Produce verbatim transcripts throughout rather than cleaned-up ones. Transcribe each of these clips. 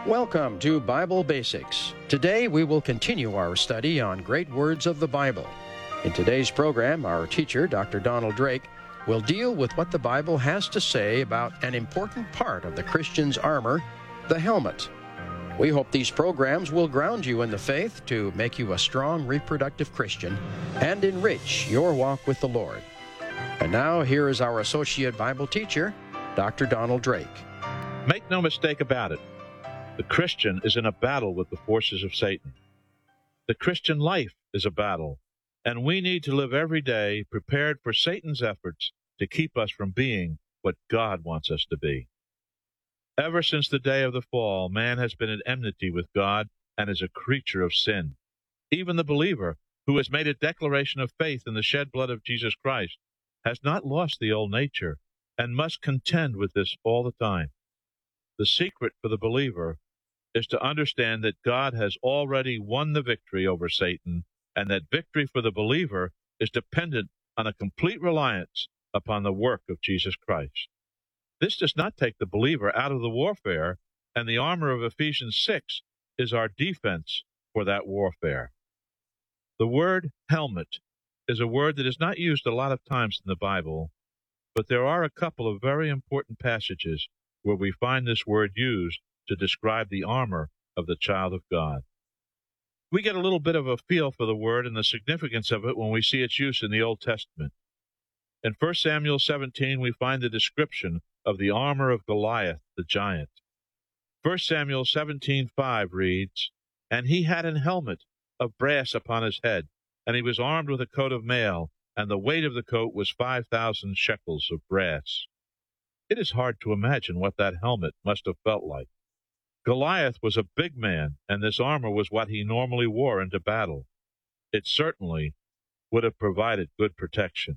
Welcome to Bible Basics. Today we will continue our study on great words of the Bible. In today's program, our teacher, Doctor Donald Drake, will deal with what the Bible has to say about an important part of the Christian's armor, the helmet. We hope these programs will ground you in the faith to make you a strong, reproductive Christian and enrich your walk with the Lord. And now, here is our Associate Bible Teacher, Doctor Donald Drake. Make no mistake about it. The Christian is in a battle with the forces of Satan. The Christian life is a battle, and we need to live every day prepared for Satan's efforts to keep us from being what God wants us to be. Ever since the day of the fall, man has been at enmity with God and is a creature of sin. Even the believer, who has made a declaration of faith in the shed blood of Jesus Christ, has not lost the old nature and must contend with this all the time. The secret for the believer is to understand that God has already won the victory over Satan, and that victory for the believer is dependent on a complete reliance upon the work of Jesus Christ. This does not take the believer out of the warfare, and the armor of Ephesians six is our defense for that warfare. The word helmet is a word that is not used a lot of times in the Bible, but there are a couple of very important passages where we find this word used to describe the armor of the child of God. We get a little bit of a feel for the word and the significance of it when we see its use in the Old Testament. In First Samuel seventeen, we find the description of the armor of Goliath, the giant. First Samuel seventeen five reads, "And he had an helmet of brass upon his head, and he was armed with a coat of mail, and the weight of the coat was five thousand shekels of brass." It is hard to imagine what that helmet must have felt like. Goliath was a big man, and this armor was what he normally wore into battle. It certainly would have provided good protection.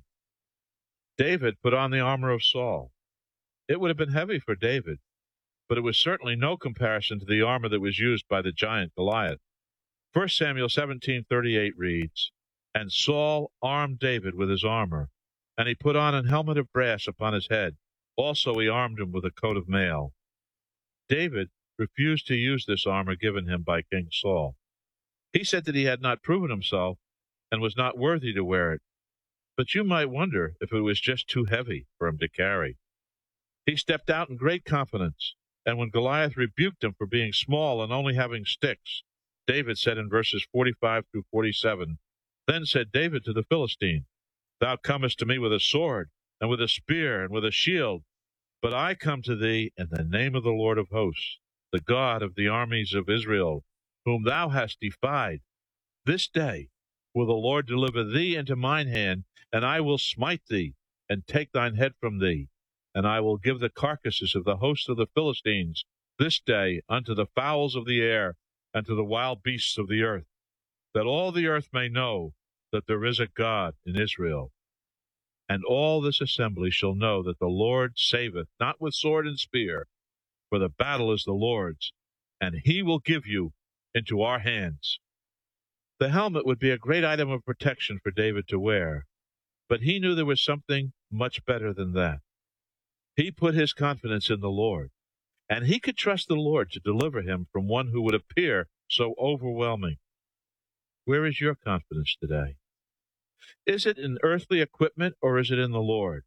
David put on the armor of Saul. It would have been heavy for David, but it was certainly no comparison to the armor that was used by the giant Goliath. First Samuel seventeen thirty-eight reads, "And Saul armed David with his armor, and he put on an helmet of brass upon his head. Also he armed him with a coat of mail." David refused to use this armor given him by King Saul. He said that he had not proven himself and was not worthy to wear it. But you might wonder if it was just too heavy for him to carry. He stepped out in great confidence, and when Goliath rebuked him for being small and only having sticks, David said in verses forty-five through forty-seven, "Then said David to the Philistine, Thou comest to me with a sword, and with a spear, and with a shield, but I come to thee in the name of the Lord of hosts, the God of the armies of Israel, whom thou hast defied. This day will the Lord deliver thee into mine hand, and I will smite thee, and take thine head from thee, and I will give the carcasses of the host of the Philistines this day unto the fowls of the air, and to the wild beasts of the earth, that all the earth may know that there is a God in Israel. And all this assembly shall know that the Lord saveth, not with sword and spear, for the battle is the Lord's, and he will give you into our hands." The helmet would be a great item of protection for David to wear, but he knew there was something much better than that. He put his confidence in the Lord, and he could trust the Lord to deliver him from one who would appear so overwhelming. Where is your confidence today? Is it in earthly equipment, or is it in the Lord?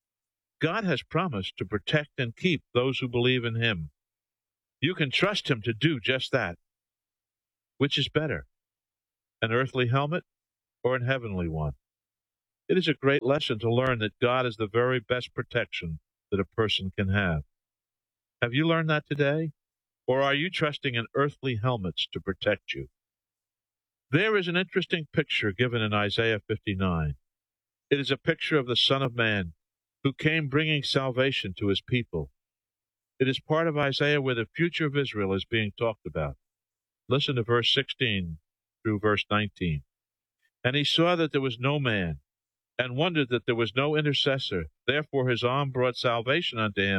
God has promised to protect and keep those who believe in him. You can trust him to do just that. Which is better, an earthly helmet or an heavenly one? It is a great lesson to learn that God is the very best protection that a person can have. Have you learned that today? Or are you trusting in earthly helmets to protect you? There is an interesting picture given in Isaiah fifty-nine. It is a picture of the Son of Man, who came bringing salvation to his people. It is part of Isaiah where the future of Israel is being talked about. Listen to verse sixteen through verse nineteen. "And he saw that there was no man, and wondered that there was no intercessor. Therefore his arm brought salvation unto him.